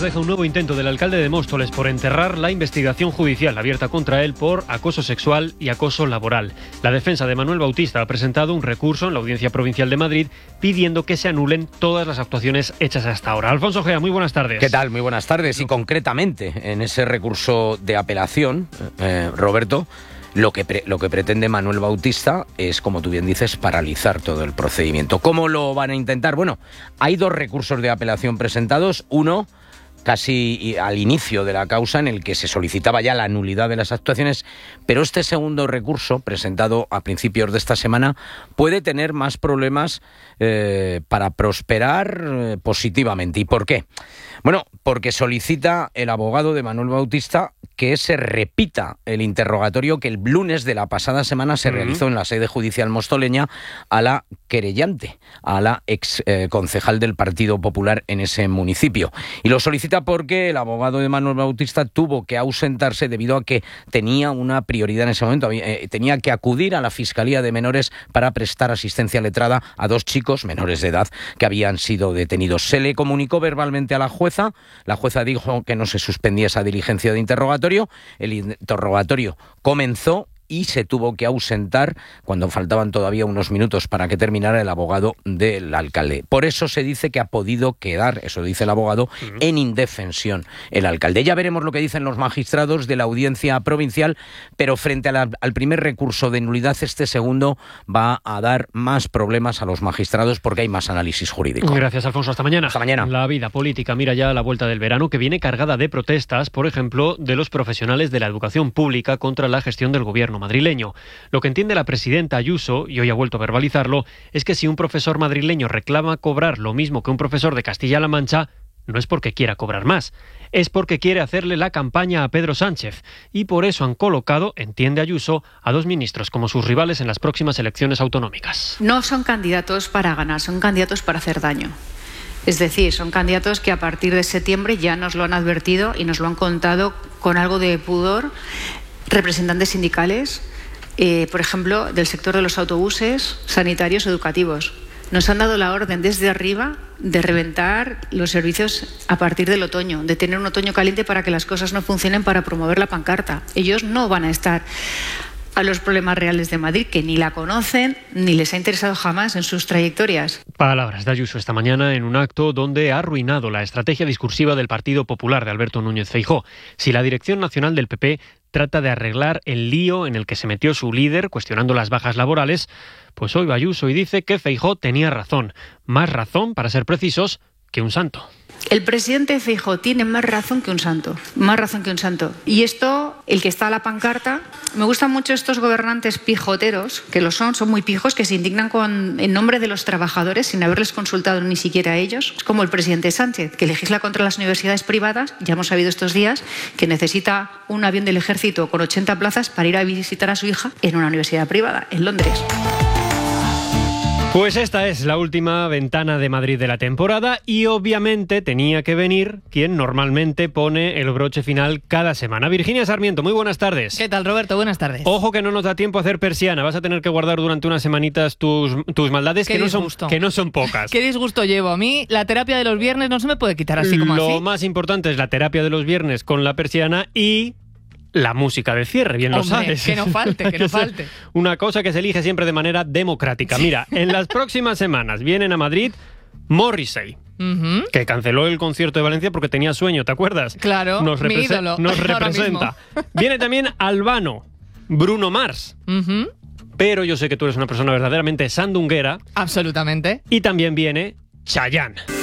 deja un nuevo intento del alcalde de Móstoles por enterrar la investigación judicial abierta contra él por acoso sexual y acoso laboral. La defensa de Manuel Bautista ha presentado un recurso en la Audiencia Provincial de Madrid pidiendo que se anulen todas las actuaciones hechas hasta ahora. Alfonso Gea, muy buenas tardes. ¿Qué tal? Muy buenas tardes. Y concretamente, en ese recurso de apelación, Roberto, lo que pretende Manuel Bautista es, como tú bien dices, paralizar todo el procedimiento. ¿Cómo lo van a intentar? Bueno, hay dos recursos de apelación presentados. Uno, casi al inicio de la causa, en el que se solicitaba ya la nulidad de las actuaciones, pero este segundo recurso, presentado a principios de esta semana, puede tener más problemas para prosperar positivamente. ¿Y por qué? Bueno, porque solicita el abogado de Manuel Bautista que se repita el interrogatorio que el lunes de la pasada semana se realizó en la sede judicial mostoleña a la querellante, a la ex concejal del Partido Popular en ese municipio. Y lo solicita porque el abogado de Manuel Bautista tuvo que ausentarse debido a que tenía una prioridad en ese momento. Tenía que acudir a la Fiscalía de Menores para prestar asistencia letrada a dos chicos menores de edad que habían sido detenidos. Se le comunicó verbalmente a la jueza. La jueza dijo que no se suspendía esa diligencia de interrogatorio. El interrogatorio comenzó y se tuvo que ausentar cuando faltaban todavía unos minutos para que terminara el abogado del alcalde. Por eso se dice que ha podido quedar, eso dice el abogado, en indefensión el alcalde. Ya veremos lo que dicen los magistrados de la Audiencia Provincial, pero frente al primer recurso de nulidad, este segundo va a dar más problemas a los magistrados porque hay más análisis jurídico. Gracias, Alfonso. Hasta mañana. Hasta mañana. La vida política mira ya a la vuelta del verano, que viene cargada de protestas, por ejemplo, de los profesionales de la educación pública contra la gestión del gobierno madrileño. Lo que entiende la presidenta Ayuso, y hoy ha vuelto a verbalizarlo, es que si un profesor madrileño reclama cobrar lo mismo que un profesor de Castilla-La Mancha, no es porque quiera cobrar más, es porque quiere hacerle la campaña a Pedro Sánchez. Y por eso han colocado, entiende Ayuso, a dos ministros como sus rivales en las próximas elecciones autonómicas. No son candidatos para ganar, son candidatos para hacer daño. Es decir, son candidatos que a partir de septiembre ya nos lo han advertido y nos lo han contado con algo de pudor representantes sindicales, por ejemplo, del sector de los autobuses, sanitarios, educativos. Nos han dado la orden desde arriba de reventar los servicios a partir del otoño, de tener un otoño caliente para que las cosas no funcionen, para promover la pancarta. Ellos no van a estar a los problemas reales de Madrid, que ni la conocen ni les ha interesado jamás en sus trayectorias. Palabras de Ayuso esta mañana en un acto donde ha arruinado la estrategia discursiva del Partido Popular de Alberto Núñez Feijóo. Si la dirección nacional del PP trata de arreglar el lío en el que se metió su líder, cuestionando las bajas laborales, pues hoy va Ayuso y dice que Feijóo tenía razón. Más razón, para ser precisos, que un santo. El presidente Feijóo tiene más razón que un santo, más razón que un santo. Y esto, el que está a la pancarta, me gustan mucho estos gobernantes pijoteros, que lo son muy pijos, que se indignan en nombre de los trabajadores sin haberles consultado ni siquiera a ellos. Es como el presidente Sánchez, que legisla contra las universidades privadas. Ya hemos sabido estos días que necesita un avión del ejército con 80 plazas para ir a visitar a su hija en una universidad privada, en Londres. Pues esta es la última ventana de Madrid de la temporada y obviamente tenía que venir quien normalmente pone el broche final cada semana. Virginia Sarmiento, muy buenas tardes. ¿Qué tal, Roberto? Buenas tardes. Ojo que no nos da tiempo a hacer persiana, vas a tener que guardar durante unas semanitas tus maldades, que no son pocas. Qué disgusto llevo. A mí la terapia de los viernes no se me puede quitar así como así. Lo más importante es la terapia de los viernes con la persiana y la música de cierre, bien lo sabes. Que no falte, que no falte. Una cosa que se elige siempre de manera democrática. Mira, en las próximas semanas vienen a Madrid Morrissey, que canceló el concierto de Valencia porque tenía sueño, ¿te acuerdas? Claro, mi ídolo. Nos representa. Viene también Albano, Bruno Mars. Pero yo sé que tú eres una persona verdaderamente sandunguera. Absolutamente. Y también viene Chayanne.